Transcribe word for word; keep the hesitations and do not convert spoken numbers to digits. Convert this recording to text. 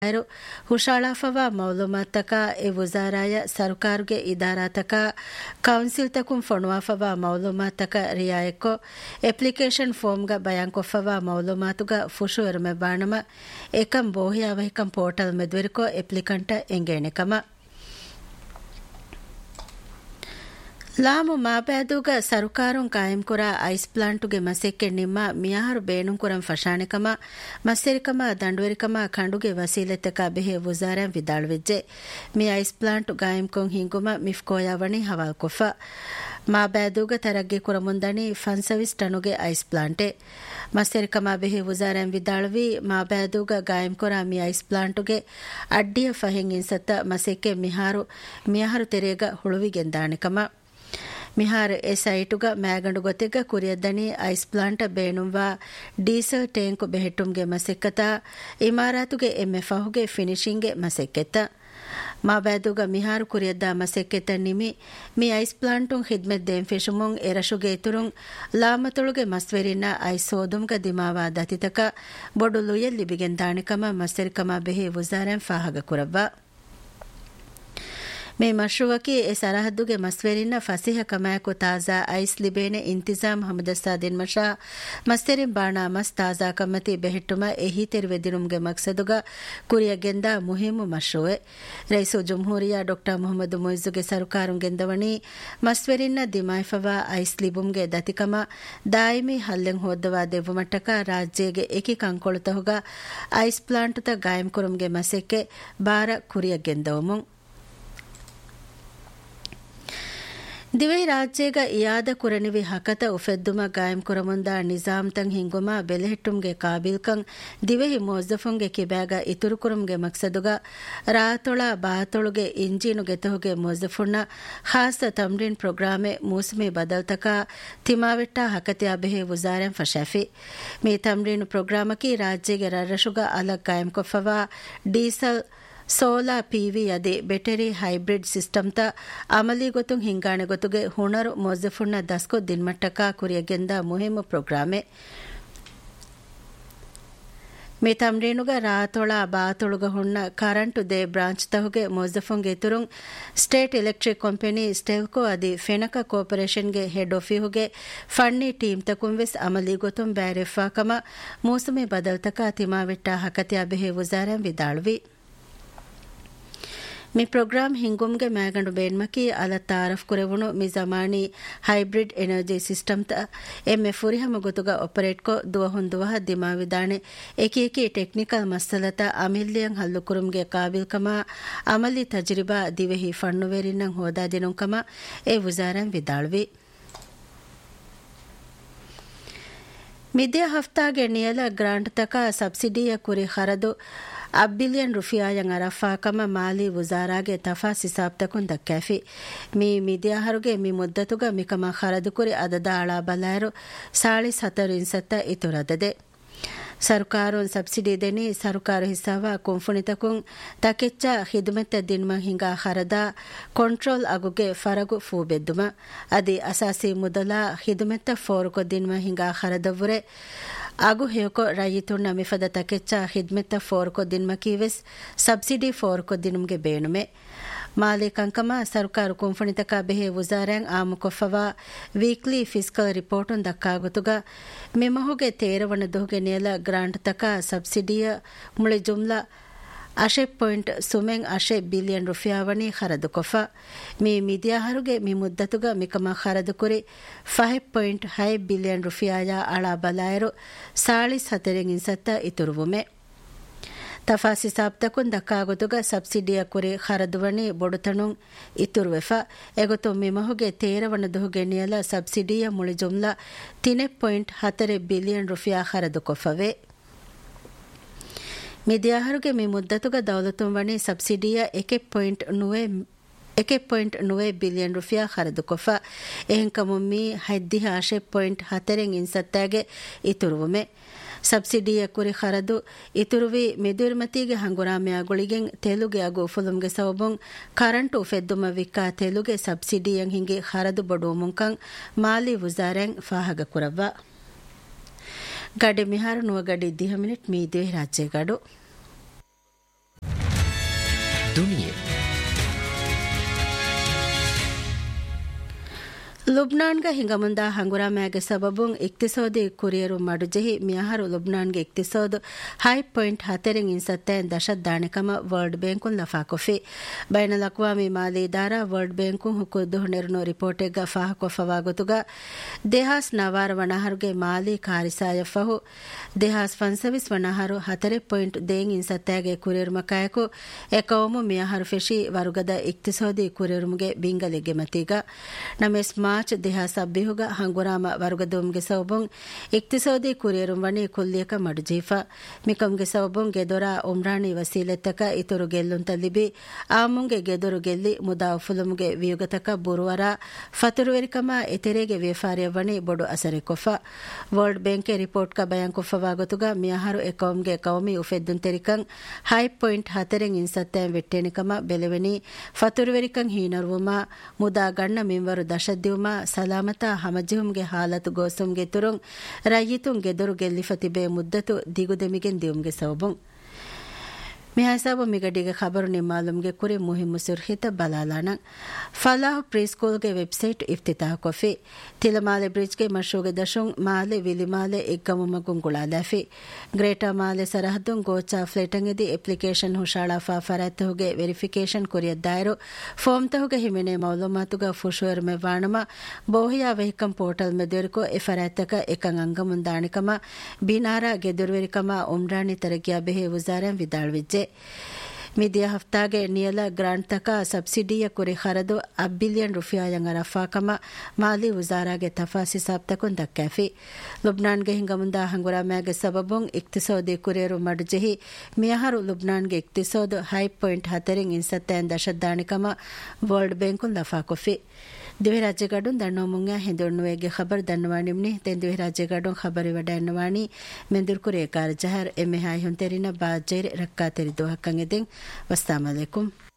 ರು ಹುಷಾಳಾಫವ ಮೌಲುಮಾತಕ A ವಜಾರಾಯ ಸರ್ಕಾರುಗೆ ಇದಾರಾತಕ council ತಕುಂ ಫೊಣುವಾಫವ ಮೌಲುಮಾತಕ ರಿಯಾಯಕ್ಕೊ application ಫಾರ್ಮ್ಗ ಬಯಾಂಕೊಫವ ಮೌಲುಮಾತುಗ ಫುಶು ಎರುಮೆ ಬಾಣಮ Ekam ಬೋಹಿಯಾವಹಿಕಂ portal ಮೆದ್ವೆರಿಕೊ ಅಪ್ಲಿಕಂಟ ಎಂಗೇಣೆಕಮ ಲಾಮು ಮಾಬಾದೂಗ ಸರುಕಾರುಂ ಕಾಯಂ ಕುರಾ ice ಪ್ಲಾಂಟುಗೆ ಮಸೆಕ್ಕೆ ನಿಮ್ಮ ಮಿಯಾಹರು ಬೇಣುಂ ಕುರಂ ಫಶಾಣೆಕಮ ಮಸ್ಸೆರಿಕಮ ದಂಡುವೆರಿಕಮ ಖಂಡುಗೆ ವಸೀಲೆತಕ ಬೆಹೆ ವಜಾರಂ ವಿದಾಳುವೆಜ್ಜೆ ಮಿ ice plant ಗಾಯಂ ಕೊಂ ಹಿಂಗುಮ ಮಿಫ್ಕೋಯಾವಣಿ ಹವಾಲ್ ಕೊಫ ಮಾಬಾದೂಗ ತರಗ್ಗೆ ಕುರಮುಂದಣಿ ಫನ್ಸವಿಸ್ ಟನುಗೆ ice ಪ್ಲಾಂಟೆ ಮಸ್ಸೆರಿಕಮ ಬೆಹೆ ವಜಾರಂ ವಿದಾಳುವಿ ಮಾಬಾದೂಗ ಗಾಯಂ ಕುರಾ me ice ಪ್ಲಾಂಟುಗೆ ಅಡ್ಡಿಯ ಫಹೆಂ ಇನ್ಸತ್ತ ಮಸೆಕ್ಕೆ ಮಿಹಾರು ಮಿಯಾಹರು ತೆರೆಗ ಹುಳುವಿಗೆಂದಾಣಿಕಮ ಮಿಹಾರ್ A ಸೈಟುಗ ಮ್ಯಾಗಂಡು ಗೊತೆಗ ಕುರಿಯದ್ದನಿ ice ಪ್ಲಾಂಟ ಬೇಣುಂವಾ diesel ಟೇಂಕು ಬೆහෙಟ್ಟುಂಗೆ ಮಸೆಕ್ಕತ ಇಮಾರಾತುಗೆ ಎಮ್ಮೆ ಫಹುಗೆ ಫಿನಿಶಿಂಗ್ಗೆ ಮಸೆಕ್ಕೆತ್ತ ಮಾಬಾದುಗ ಮಿಹಾರು ಕುರಿಯದ್ದ ಮಸೆಕ್ಕೆತ್ತ ನಿಮಿ ಮಿ ice ಪ್ಲಾಂಟುಂ ಖಿದ್ಮೆತ್ ದೇಂ ಫಿಶುಮುಂ ಎರಶುಗೆ ಇತುರುಂ ಲಾಮತೊಳುಗೆ ಮಸ್ವೆರಿನ ice ಸೋದುಂಗ ದಿಮಾವಾ ದತಿತಕ ಬೊಡು ಲುಯಲ್ ಲಿಬಿಗೆನ್ ದಾಣಿಕಮ ಮಸ್ಸೆರಿಕಮ ಬೆಹೆ ವಜಾರಂ ಫಾಹಗ ಕುರವ್ವ May ಮಶ್ರುವಕಿ A ಸರಹದ್ದುಗೆ ಮಸ್ವೆರಿನ ಫಸಿಹ ಕಮಾಯಕು ತಾಜಾ ice ಲಿಬೇನೆ ಇಂತಿಜಾಮ್ ಹಮದಸ್ತಾ ದಿನ್ ಮಶಾ ಮಸ್ತೆರಿನ್ ಬಾಣಾ ಮಸ್ ತಾಜಾ ಕಮ್ಮತಿ ಬೆಹಿಟ್ಟುಮ ಎಹಿ ತೆರಿವೆದಿನುಮ್ಗೆ ಮಕ್ಸದುಗ ಕುರಿಯ ಗೆಂದ ಮುಹಿಮು ಮಶ್ರುವೆ rice ಜುಮ್ಹೂರಿಯಾ doctor Mohammed ಮೊಯ್ಜುಗೆ ಸರುಕಾರುಂ ಗೆಂದವಣಿ ಮಸ್ವೆರಿನ ದಿಮಾಯ್ಫವಾ ice ಲಿಬುಮ್ಗೆ ದತಿಕಮ ದಾಯಿಮಿ ಹಲ್ಲೆಂ ಹೋದ್ದವಾ ದೆವ್ವುಮಟ್ಟಕ ರಾಜ್ಯಗೆ ಏಕಿ ಕಂಕೊಳುತಹುಗ ice ಪ್ಲಾಂಟುತ ಗಾಯಂ ಕುರುಮ್ಗೆ ಮಸೆಕ್ಕೆ ಬಾರ ಕುರಿಯ ಗೆಂದವಮುಂ ದಿವೈ ರಾಜ್ಯಗ ಇಯಾದ ಕುರನಿವಿ ಹಕತ ಉಫೆದ್ದುಮ ಗಾಯಂ ಕುರಮುಂದ ನಿಜಾಮ್ತಂ ಹಿಂಗುಮ ಬೆಲೆಹಿಟ್ಟುಂಗೆ ಕಾಬಿಲ್ಕಂ ದಿವೆಹಿ ಮೋಜ್ಜಫುಂಗೆ ಕಿಬ್ಯಾಗ ಇತುರು ಕುರುಮ್ಗೆ ಮಕ್ಸದುಗ ರಾತೊಳ ಬಾತೊಳುಗೆ ಇಂಜಿನು ಗೆತಹುಗೆ ಮೋಜ್ಜಫುಣ್ಣ ಖಾಸ ತಮ್ರಿನ್ ಪ್ರೋಗ್ರಾಮೆ ಮೂಸ್ಮಿ ಬದಲ್ತಕ ತಿಮಾವೆಟ್ಟ ಹಕತಿಯಾ ಬೆಹೆ ವಜಾರಂ ಫಶಾಫಿ ಮೀ ತಮ್ರಿನ್ ಪ್ರೋಗ್ರಾಮಕಿ ರಾಜ್ಯಗೆ ರರ್ರಶುಗ ಅಲಗ್ ಗಾಯಂ ಕೊಫವಾ ಡೀಸಲ್ ಸೋಲಾ ಪಿವಿ ಅದೆ ಬೆಟರಿ ಹೈಬ್ರಿಡ್ ಸಿಸ್ಟಮ್ತ ಅಮಲಿ ಗೊತ್ತು ಹಿಂಗಾಣೆ ಗೊತ್ತುಗೆ ಹುಣರು ಮೊಜಫುಣ್ಣ ದಸ್ಕೊ ದಿನ್ಮಟ್ಟಕ ಕುರಿಯಗೆಂದ ಮುಹಿಮ ಪ್ರೋಗ್ರಾಮೆ May ತಮ್ರೇನುಗ ರಾತೊಳ ಬಾತೊಳುಗ ಹುಣ್ಣ ಕರಂಟು they branch ತಹುಗೆ ಮೊಜಫುಂಗೆ ತುರುಂ state electric company ಸ್ಟೆಲ್ಕೋ ಅದಿ ಫೆನಕ ಕೋಪರೇಷನ್ಗೆ ಹೆಡ್ ಆಫಿಹುಗೆ ಫಣ್ಣಿ ಟೀಮ್ ತಕುಂವೆಸ್ ಅಮಲಿ ಗೊತ್ತುಂ ಬ್ಯಾರೆಫಾಕಮ ಮೂಸಮೆ ಬದಲ್ತಕ ತಿಮಾವೆಟ್ಟ ಹಕತಿಯಾ ಬೆಹೆ ವಜಾರಂ ವಿದಾಳುವಿ ಮಿ ಪ್ರೋಗ್ರಾಮ್ ಹಿಂಗುಮ್ಗೆ ಮ್ಯಾಗಂಡು ಬೇನ್ಮಕಿ ಅಲ ತಾರಫ್ ಕುರೆವುಣು ಮಿ ಜಮಾನಿ ಹೈಬ್ರಿಡ್ ಎನರ್ಜಿ ಸಿಸ್ಟಮ್ತ ಎಮ್ಮೆ ಫುರಿಹಮ ಗೊತುಗ ಆಪರೇಟ್ಕೊ ದುವ ಹೊಂದುವಹ ದಿಮಾವಿದಾಣೆ ಏಕಿ ಏಕಿ ಟೆಕ್ನಿಕಲ್ ಮಸ್ತಲತ ಅಮಿಲ್ಲಿಯಂ ಹಲ್ಲು ಕುರುಮ್ಗೆ ಕಾಬಿಲ್ಕಮ ಅಮಲಿ ತಜ್ರಿಬಾ ದಿವೆಹಿ ಫಣ್ಣುವೇರಿನ್ನಂ ಹೋದಾ ದಿನುಂಕಮ ಎ ವಜಾರಂ ವಿದಾಳುವಿ ಮಿದ್ಯ ಹಫ್ತಾಗೆ ನಿಯಲ ಗ್ರಾಂಟ್ ತಕ ಸಬ್ಸಿಡಿಯ ಕುರಿ ಖರದು ಅಬ್ ಬಿಲಿಯನ್ ರುಫಿಯಾಯಂ ಅರಫಾಕಮ ಮಾಲಿ ವಜಾರಾಗೆ ತಫಾಸ್ ಹಿಸಾಬ್ತಕುನ್ ದಕ್ಕಾಫಿ ಮಿ ಮಿದ್ಯಾಹರುಗೆ ಮಿ ಮುದ್ದತುಗ ಮಿಕಮ ಖರದು ಕುರಿ ಅದದ ಅಳಾ ಬಲಾಯರು ಸಾಳಿಸ್ ಹತರು ಇನ್ಸತ್ತ ಇತುರದದೆ ಸರ್ಕಾರುನ್ ಸಬ್ಸಿಡಿ ದೆನಿ ಸರ್ಕಾರ ಹಿಸಾವ ಕುಂಫುಣಿತಕುಂ ತಕೆಚ್ಚ ಖಿದ್ಮತ್ತ ದಿನ್ಮ ಹಿಂಗಾ ಖರದ ಕಂಟ್ರೋಲ್ ಅಗುಗೆ ಫರಗು ಫೂಬೆದ್ದುಮ ಅದಿ ಅಸಾಸಿ ಮುದಲ ಖಿದ್ಮತ್ತ ಫೋರುಕೊ ದಿನ್ಮ ಹಿಂಗಾ ಖರದವುರೆ ಆಗು ಹೇಕೊ ರೈತುಣ್ಣ ಮಿಫದ ತಕೆಚ್ಚ ಖಿದ್ಮತ್ತ ಫೋರುಕೊ ದಿನ್ಮ ಕೀವೆಸ್ ಸಬ್ಸಿಡಿ ಫೋರುಕೊ ದಿನುಮ್ಗೆ ಬೇಣುಮೆ ಮಾಲಿ ಕಂಕಮ ಸರ್ಕಾರ ಕುಂಫುಣಿತಕ ಬೆಹೆ ವಜಾರಂ ಆಮು ಕೊಫವಾ ವೀಕ್ಲಿ ಫಿಸ್ಕಲ್ ರಿಪೋರ್ಟುನ್ ದಕ್ಕಾಗುತುಗ ಮಿಮಹುಗೆ ತೇರವಣ ದುಹುಗೆ ನೇಲ ಗ್ರಾಂಟ್ ತಕ ಸಬ್ಸಿಡಿಯ ಮುಳಿ ಜುಮ್ಲಾ ಅಶೆ ಪಾಯಿಂಟ್ ಸುಮೆಂಗ್ ಅಶೆ ಬಿಲಿಯನ್ ರುಫಿಯಾವಣಿ ಖರದು ಕೊಫ ಮಿ ಮಿದ್ಯಾಹರುಗೆ ಮಿ ಮುದ್ದತುಗ ಮಿಕಮ ಖರದು ಕುರಿ ಫೈವ್ ಪಾಯಿಂಟ್ ಹೈ ಬಿಲಿಯನ್ ರುಫಿಯಾಯ ಅಳಾ ಬಲಾಯರು ಸಾಳಿಸ್ ಹತೆರೆಂಗ್ ಇನ್ಸತ್ತ ಇತುರುವುಮೆ ತಫಾಸಿ ಸಾಬ್ತಕುನ್ ದಕ್ಕಾಗುತುಗ ಸಬ್ಸಿಡಿಯ ಕುರಿ ಖರದುವಣಿ ಬೊಡುತಣುಂ ಇತುರುವೆಫ ಎಗೊತ್ತು ಮಿಮಹುಗೆ ತೇರವಣ ದುಹುಗೆ ನಿಯಲ ಸಬ್ಸಿಡಿಯ ಮುಳಿ ಜುಮ್ಲಾ ತಿನೆ ಪಾಯಿಂಟ್ ಹತರೆ ಬಿಲಿಯನ್ ರುಫಿಯಾ ಖರದು ಕೊಫವೆ ಮಿದ್ಯಾಹರುಗೆ ಮಿ ಮುದ್ದತುಗ ದೌಲತುಂ ವಣಿ ಸಬ್ಸಿಡಿಯ A K point ನುವೆ A K point ನುವೆ billion rufiyaa ಖರದು ಕೊಫ ಎಹೆಂಕಮುಂ ಮಿ ಹೈದ್ದಿಹ ಆಶೆ ಪಾಯಿಂಟ್ ಹತೆರೆಂಗ್ ಇನ್ಸತ್ತಾಗೆ ಇತುರುವುಮೆ ಸಬ್ಸಿಡಿಯ ಕುರಿ ಖರದು ಇತುರುವಿ ಮಿದುರ್ಮತಿಗೆ ಹಂಗುರಾಮೆಯಾಗುಳಿಗೆಂ ತೆಲುಗೆ ಅಗು ಫುಲುಮ್ಗೆ ಸವಬುಂ ಕರಂಟು ಫೆದ್ದುಮ ವಿಕ್ಕಾ ತೆಲುಗೆ ಸಬ್ಸಿಡಿಯಂ ಹಿಂಗೆ ಖರದು ಬಡುಮುಂಕಂ ಮಾಲಿ ವಜಾರೆಂ ಫಾಹಗ ಕುರವ್ವ ಗಡಿ ಮಿಹಾರು ನುವ ಗಡಿ ದಿಹ ಮಿನಿಟ್ ಮೀ ದೇ ರಾಜ್ಯ ಗಡು ದುನಿಯೆ ಲುಬ್ನಾನ್ಗ ಹಿಂಗಮುಂದ ಹಂಗುರಾಮ್ಯಾಗೆ ಸಬಬುನ್ ಇಕ್ತಿಸೋದಿ ಕುರಿಯರು ಮಡುಜೆಹಿ ಮಿಯಹರು ಲುಬ್ನಾನ್ಗೆ ಇಕ್ತಿಸೋದು ಹೈ ಪಾಯಿಂಟ್ ಹತೆರೆನ್ ಇನ್ಸತ್ತೇನ್ ದಶತ್ ದಾಣಿಕಮ ವರ್ಲ್ಡ್ ಬ್ಯಾಂಕುನ್ ಲಫಾ ಕೊಫಿ ಬೈನಲ್ ಅಕ್ವಾಮಿ ಮಾಲಿ ಇದಾರ ವರ್ಲ್ಡ್ ಬ್ಯಾಂಕುನ್ ಹುಕುದ್ದು ನೆರನು ರಿಪೋರ್ಟೆಗ್ಗ ಫಾಹ ಕೊಫವಾಗುತುಗ ದೇಹಾಸ್ ನವಾರ ವಣಹರುಗೆ ಮಾಲಿ ಕಾರಿಸಾಯ ಫಹು ದೇಹಾಸ್ ಫನ್ಸವಿಸ್ ವಣಹರು ಹತರೆ ಪಾಯಿಂಟ್ ದೇನ್ ಇನ್ಸತ್ತೇಗೆ ಕುರಿಯರು ಮಕಾಯಕು ಎಕವಮು ಮಿಯಹರು ಫೆಶಿ ವರುಗದ ಇಕ್ತಿಸೋದಿ ಕುರಿಯರುಮುಗೆ ಬಿಂಗಲಿಗೆ ಮತೀಗ ನಮೆಸ್ ಮಾರ್ಚ್ ದೇಹ ಸಬ್ಬಿಹುಗ ಹಂಗುರಾಮ ವರ್ಗದುಮ್ಗೆ ಸೌಬುಂ ಇಕ್ತಿಸೋದಿ ಕುರಿಯರುಂ ವಣಿ ಕುಲ್ಲಿಯಕ ಮಡುಜೀಫಾ ಮಿಕಂಗೆ ಸೌಬುಂ ಗೆದೊರ ಉಮ್ರಾಣಿ ವಸೀಲೆತ್ತಕ ಇತುರು ಗೆಲ್ಲುಂತ ಲಿಬಿ ಆಮುಂಗೆ ಗೆದೊರು ಗೆಲ್ಲಿ ಮುದಾ ಉಫುಲುಮ್ಗೆ ವಿಯುಗತಕ ಬುರುವರ ಫತುರುವೆರಿಕಮ ಎತೆರೆಗೆ ವೇಫಾರಿಯ ವಣಿ ಬೊಡು ಅಸರೆ ಕೊಫ ವರ್ಲ್ಡ್ ಬ್ಯಾಂಕೆ ರಿಪೋರ್ಟ್ ಕ ಬಯಾನ್ ಕೊಫವಾಗುತುಗ ಮಿಯಹರು ಎಕೌಮ್ಗೆ ಕೌಮಿ ಉಫೆದ್ದುನ್ ತೆರಿಕಂ ಹೈ ಪಾಯಿಂಟ್ ಹತೆರೆನ್ ಇನ್ಸತ್ತೇನ್ ವೆಟ್ಟೆನಿಕಮ ಬೆಲೆವೆನಿ ಫತುರುವೆರಿಕಂ ಹೀನರುವುಮ ಮುದಾ ಗಣ್ಣ ಮಿಂವರು ದಶದ್ದಿವುಮ ಸಲಾಮತ ಹಮಜಿಹುಮ್ಗೆ ಹಾಲತು ಗೋಸುಮ್ಗೆ ತುರುಂ ರಯ್ಯಿತುಂ ಗೆದೊರು ಗೆಲ್ಲಿಫತಿಬೆ ಮುದ್ದತು ದಿಗುದೆಮಿಗೆನ್ ದಿಯುಮ್ಗೆ ಸೌಬುಂ ಮಿಹಾಸಾಬು ಮಿಗಡಿಗೆ ಖಬರು ನಿಮಾಲುಮ್ಗೆ ಕುರಿ ಮುಹಿಮ್ಮು ಸುರ್ಹಿತ ಬಲಾಲಾನಂ ಫಲಾಹ್ ಪ್ರೀಸ್ಕೂಲ್ಗೆ ವೆಬ್ಸೈಟ್ ಇಫ್ತಿತಾಹ ಕೊಫಿ ತಿಲಮಾಲೆ ಬ್ರಿಡ್ಜ್ಗೆ ಮಶೂಗೆ ದಶುಂ ಮಾಲೆ ವಿಲಿಮಾಲೆ ಇಗ್ಗಮುಮಗುಂ ಗುಳಾಲಾಫಿ ಗ್ರೇಟಾ ಮಾಲೆ ಸರಹದ್ದುಂ ಗೋಚಾ ಫ್ಲೇಟಂಗೆದಿ ಅಪ್ಲಿಕೇಶನ್ ಹುಷಾಳಾ ಫಾ ಫರಾತ್ತಹುಗೆ verification ಕುರಿಯದ್ದಾಯರು foam ತಹುಗೆ ಹಿಮೆನೆ ಮೌಲುಮಾತುಗ ಫುಶುವರ್ me ವಾಣಮ ಬೋಹಿಯಾ ವೆಹಿಕಂ portal ಮೆದೆರಿಕೋ A ಫರಾತ್ತಕ Ekam ಅಂಗಮುಂದಾಣಿಕಮ ಬಿನಾರಾ ಗೆದುರ್ವೆರಿಕಮ Umrani ತರಗಿಯಾ ಬೆಹೆ ವುಜಾರಂ ವಿದಾಳ್ವಿಜ್ಜೆ ಮಿದಿಯ ಹಫ್ತಾಗೆ ನಿಯಲ grant ತಕ ಸಬ್ಸಿಡಿಯ ಕುರಿ ಖರದು ಅಬ್ ಬಿಲಿಯನ್ ರುಫಿಯಾಯಂ ಅರಫಾಕಮ ಮಾಲಿ ವುಜಾರಾಗೆ ತಫಾಸಿ ಸಾಬ್ತಕುನ್ ದಕ್ಕಾಫಿ ಲುಬ್ನಾನ್ಗೆ ಹಿಂಗಮುಂದ ಹಂಗುರಾಮ್ಯಾಗೆ ಸಬಬುನ್ ಇಕ್ತಿಸೋದಿ ಕುರಿಯರು ಮಡುಜೆಹಿ ಮಿಯಹರು ಲುಬ್ನಾನ್ಗೆ ಇಕ್ತಿಸೋದು ಹೈ ಪಾಯಿಂಟ್ ಹತೆರೆನ್ ಇನ್ಸತ್ತೇನ್ ದಶದ್ದಾಣಿಕಮ ವರ್ಲ್ಡ್ ಬ್ಯಾಂಕುನ್ ಲಫಾ ಕೊಫಿ ದಿವೆ ರಾಜ್ಯಗಡುನ್ ದಣ್ಣೋಮುಂಗ ಹಿಂದುಣ್ಣುವೆಗೆ ಖಬರ್ ದಣ್ಣವಾಣಿಮ್ನಿ ತೆನ್ ದಿವೆ ರಾಜ್ಯಗಡುನ್ ಖಬರಿ ವಡಣ್ಣವಾಣಿ ಮೆಂದುರ್ಕುರೆ ಕಾರ ಜಹರ್ ಎಮ್ಮೆ ಹಾಯ್ ಹುಂತೆರಿನ ಬಾಜೈರ್ ರಕ್ಕಾ ತೆರಿದು ಹಕ್ಕಂಗೆದೆನ್ ವಸ್ಸಲಾಮು ಅಲೈಕುಂ